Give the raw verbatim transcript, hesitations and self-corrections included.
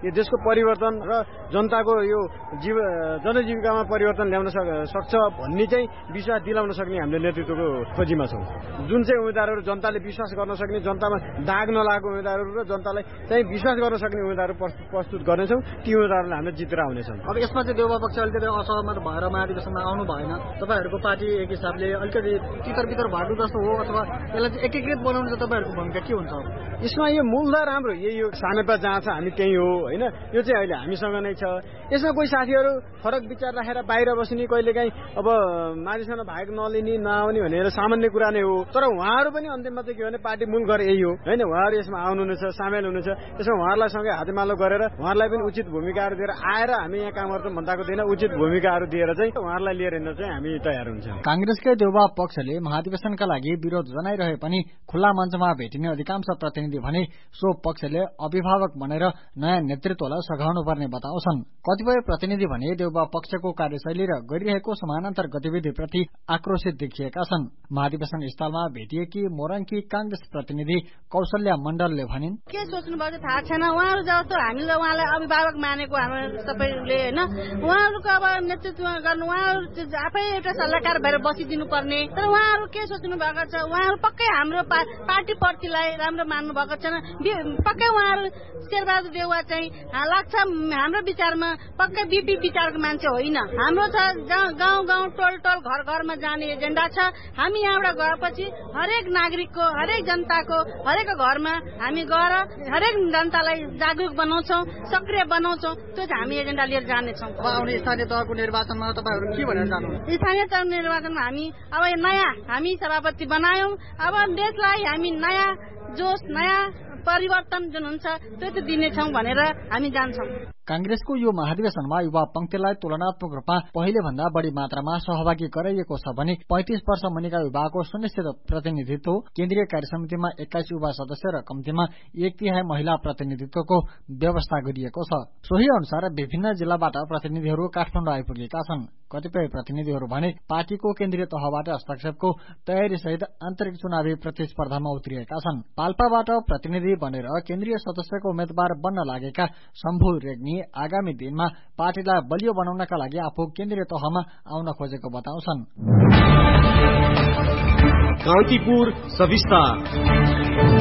यो देशको परिवर्तन र जनताको यो जीव जनजीविकामा परिवर्तन ल्याउन सक्छ भन्ने चाहिँ विश्वास दिलाउन सक्ने हामीले नेतृत्वको खोजीमा छौँ। जुन चाहिँ उम्मेदवारहरू जनताले विश्वास गर्न सक्ने, जनतामा दाग नलागेको उम्मेदवारहरू र जनतालाई चाहिँ विश्वास गर्न सक्ने उम्मेदवारहरू प्रस्तुत गर्नेछौँ। ती उम्मेदवारहरूले हामीले जितेर आउनेछन्। अब यसमा चाहिँ देउबा पक्ष अलिकति असहमत भएर महाधिवेशनमा आउनु भएन। तपाईँहरूको पार्टी एक हिसाबले अलिकति तितर बितर भएको जस्तो हो अथवा यसलाई चाहिँ एकीकृत बनाउनु चाहिँ तपाईँहरूको भूमिका के हुन्छ? यसमा यो मूलधार हाम्रो यही हो, सानेपा जहाँ छ हामी त्यही हो होइन। यो चाहिँ अहिले हामीसँग नै छ। यसमा कोही साथीहरू फरक विचार राखेर बाहिर बस्ने, कहिलेकाहीँ अब मान्छेसँग भाग नलिने नआउने भनेर सामान्य कुरा नै हो। तर उहाँहरू पनि अन्तिममा चाहिँ के भने पार्टी मूल घर यही हो होइन। उहाँहरू यसमा आउनुहुनेछ, सामेल हुनुहुन्छ। यसमा उहाँहरूलाई सँगै हातेमालो गरेर उहाँहरूलाई पनि उचित भूमिकाहरू दिएर आएर हामी यहाँ काम गर्छौँ भन्दाको दिन उचित भूमिकाहरू दिएर चाहिँ उहाँहरूलाई लिएर हिँड्न चाहिँ हामी तयार हुन्छौँ। कांग्रेसकै देउबा पक्षले महाधिवेशनका लागि विरोध जनाइरहे पनि खुल्ला मञ्चमा भेटिने अधिकांश प्रतिनिधि भने सो पक्षले अभिभावक बनेर नयाँ नेतृत्वलाई सघाउनु पर्ने बताउँछन्। कतिपय प्रतिनिधि भने देउबा पक्षको कार्यशैली र गरिरहेको समानान्तर गतिविधिप्रति आक्रोशित देखिएका छन्। महाधिवेशन स्थलमा भेटिएकी मोरङकी कांग्रेस प्रतिनिधि कौशल्या मण्डलले भनिन्, के सोच्नु भएको थाहा छैन। उहाँहरू जस्तो हामीले उहाँलाई अभिभावक मानेको हाम्रो सबैले होइन। उहाँहरूको अब नेतृत्व गर्नु, उहाँहरू आफै एउटा सल्लाहकार भएर बसिदिनु पर्ने। तर उहाँहरू के सोच्नु भएको छ, उहाँहरू पक्कै हाम्रो पार्टी प्रतिलाई राम्रो मान्नु भएको छैन। पक्कै उहाँहरू शेरबहादुर देउवा चाहिँ लाग्छ हाम्रो विचारमा पक्कै बीपी विचारको मान्छे होइन। हाम्रो छ गाउँ गाउँ टोल टोल घर घरमा जाने एजेन्डा छ। हामी यहाँबाट गएपछि हरेक नागरिकको, हरेक जनताको, हरेक घरमा हामी गएर हरेक जनतालाई जागरुक बनाउँछौँ, सक्रिय बनाउँछौँ। त्यो चाहिँ हामी एजेन्डा लिएर जानेछौँ। अब आउने स्थानीय तहको निर्वाचनमा तपाईँहरू के भनेर जानु? स्थानीय तह निर्वाचनमा हामी अब नयाँ हामी सभापति बनायौँ। अब देशलाई हामी नयाँ जोश, नयाँ परिवर्तन जुन हुन्छ त्यो चाहिँ दिनेछौँ भनेर हामी जान्छौँ। कांग्रेसको यो महाधिवेशनमा युवा पंक्तिलाई तुलनात्मक रूपमा पहिले भन्दा बढ़ी मात्रामा सहभागी गराइएको छ भने पैंतिस वर्ष मुनिका युवाको सुनिश्चित प्रतिनिधित्व, केन्द्रीय कार्य समितिमा एक्काइस युवा सदस्य र कम्तीमा एक तिहाई महिला प्रतिनिधित्वको व्यवस्था गरिएको छ। सोही अनुसार विभिन्न जिल्लाबाट प्रतिनिधिहरू काठमाडौँ आइपुगेका छन्। कतिपय प्रतिनिधिहरू भने पार्टीको केन्द्रीय तहबाट हस्तक्षेपको तयारी सहित आन्तरिक चुनावी प्रतिस्पर्धामा उत्रिएका छन्। पाल्पाबाट प्रतिनिधि बनेर केन्द्रीय सदस्यको उम्मेद्वार बन्न लागेका शम्भु रेग्मी आगामी दिनमा पार्टीलाई बलियो बनाउनका लागि आफू केन्द्रीय तहमा आउन खोजेको बताउँछन्। कान्तिपुर सविस्तार।